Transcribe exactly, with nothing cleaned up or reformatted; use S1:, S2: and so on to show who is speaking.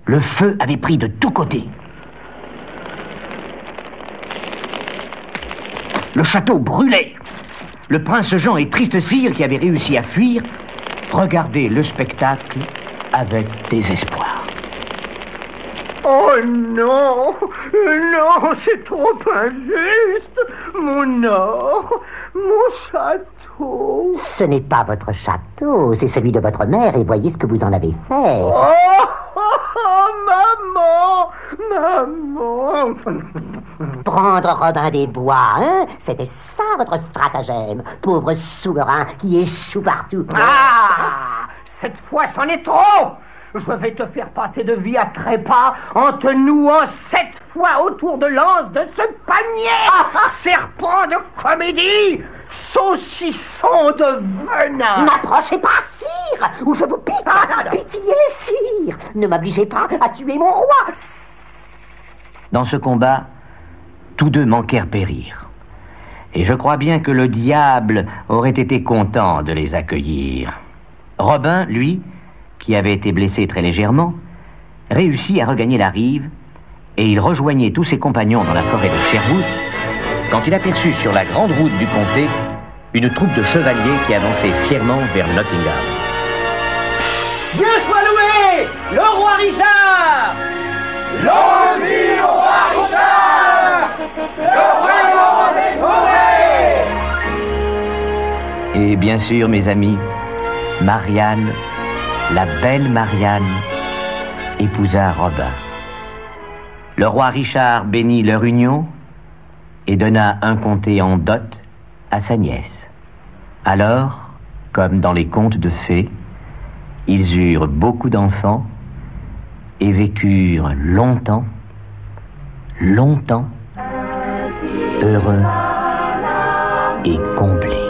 S1: Le feu avait pris de tous côtés. Le château brûlait. Le prince Jean et Tristessire, qui avaient réussi à fuir, regardaient le spectacle avec désespoir.
S2: Oh non, non, c'est trop injuste. Mon or, mon château.
S3: Ce n'est pas votre château, c'est celui de votre mère, et voyez ce que vous en avez fait.
S2: Oh, oh, oh maman, maman.
S3: Prendre Robin des Bois, hein? C'était ça votre stratagème, pauvre souverain qui échoue partout.
S2: Ah, cette fois, c'en est trop. Je vais te faire passer de vie à trépas en te nouant sept fois autour de l'anse de ce panier. Ah, serpent de comédie, saucisson de venin.
S3: N'approchez pas, sire, ou je vous pique.
S2: Ah, non, non.
S3: Pitié, sire, ne m'obligez pas à tuer mon roi.
S1: Dans ce combat, tous deux manquèrent périr. Et je crois bien que le diable aurait été content de les accueillir. Robin, lui, qui avait été blessé très légèrement, réussit à regagner la rive, et il rejoignait tous ses compagnons dans la forêt de Sherwood, quand il aperçut sur la grande route du comté une troupe de chevaliers qui avançait fièrement vers Nottingham.
S2: Dieu soit loué, le roi Richard.
S4: Longue vie au roi Richard, le royaume des forêts.
S1: Et bien sûr, mes amis, Marianne, la belle Marianne, épousa Robin. Le roi Richard bénit leur union et donna un comté en dot à sa nièce. Alors, comme dans les contes de fées, ils eurent beaucoup d'enfants et vécurent longtemps, longtemps, heureux et comblés.